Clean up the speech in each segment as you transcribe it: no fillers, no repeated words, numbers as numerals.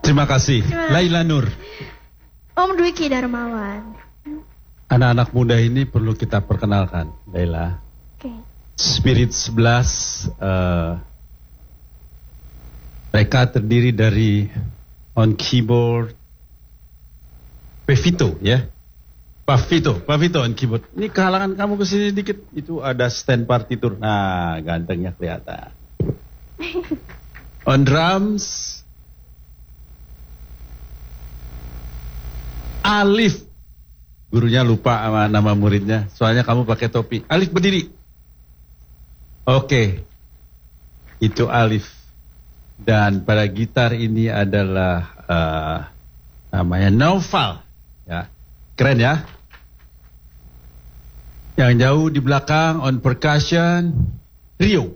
Terima kasih. Laila Nur. Om Dwiki Darmawan. Anak-anak muda ini perlu kita perkenalkan, Laila. Oke. Spirit 11, mereka terdiri dari on keyboard Pevito, ya. Pavito on keyboard. Ini kehalangan kamu kesini dikit, itu ada stand partitur. Nah, gantengnya kelihatan. On drums, Alif. Gurunya lupa sama nama muridnya, soalnya kamu pakai topi. Alif berdiri. Oke. Itu Alif. Dan pada gitar ini adalah namanya Naufal. Ya. Keren ya. Yang jauh di belakang on percussion Rio.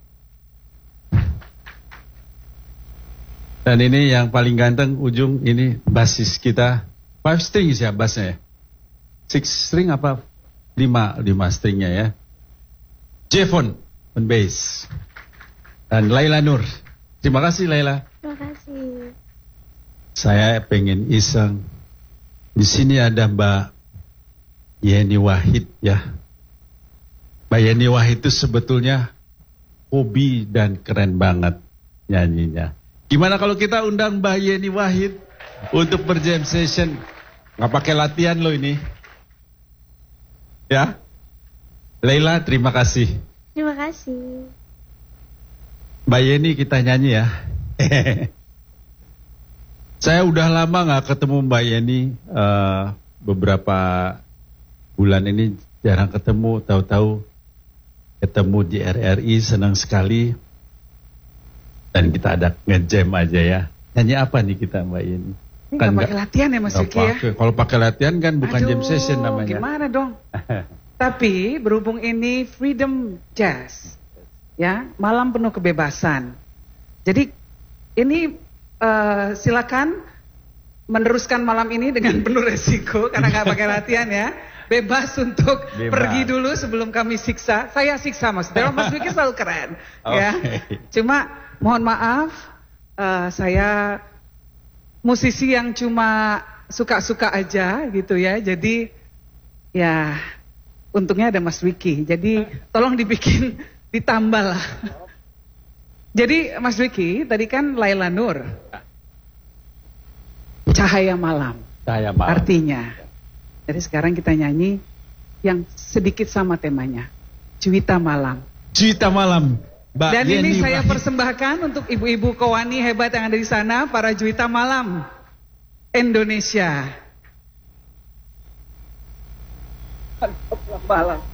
Dan ini yang paling ganteng ujung ini basis kita. 5 strings ya bassnya ya. 6 string apa? 5 stringnya ya. Jevon on bass. Dan Laila Nur. Terima kasih Laila. Terima kasih. Saya pengen iseng. Di sini ada Mbak Yeni Wahid ya. Mbak Yeni Wahid itu sebetulnya hobi dan keren banget nyanyinya. Gimana kalau kita undang Mbak Yeni Wahid untuk berjam session? Nggak pakai latihan loh ini. Ya. Laila, terima kasih. Terima kasih. Mbak Yeni kita nyanyi ya. Saya udah lama nggak ketemu Mbak Yeni. Beberapa bulan ini jarang ketemu. Tahu-tahu ketemu di RRI, senang sekali. Dan kita ada ngejam aja ya. Nyanyi apa nih kita Mbak Yeni? Ini kan nggak pakai latihan ya Mas Yuki ya? Kalau pakai latihan kan bukan jam session namanya. Gimana dong? Tapi berhubung ini Freedom Jazz, ya malam penuh kebebasan. Jadi ini silakan meneruskan malam ini dengan penuh resiko karena nggak pakai latihan ya. Bebas untuk pergi dulu sebelum kami siksa. Saya siksa Mas. Mas Yuki selalu keren, ya. Cuma mohon maaf, saya musisi yang cuma suka-suka aja gitu ya. Jadi ya untungnya ada Mas Wiki. Jadi tolong dibikin ditambah lah. Jadi Mas Wiki tadi kan Laila Nur. Cahaya malam. Cahaya malam. Artinya. Jadi sekarang kita nyanyi yang sedikit sama temanya. Juwita malam. Juwita malam. Mbak Dan Yeni ini saya Wahid. persembahkan untuk ibu-ibu Kowani hebat yang ada di sana, para Juwita Malam Indonesia. Malam.